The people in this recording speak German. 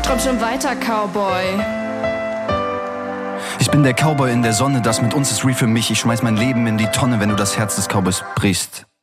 Komm schon weiter, Cowboy. Ich bin der Cowboy in der Sonne, das mit uns ist real für mich. Ich schmeiß mein Leben in die Tonne, wenn du das Herz des Cowboys brichst.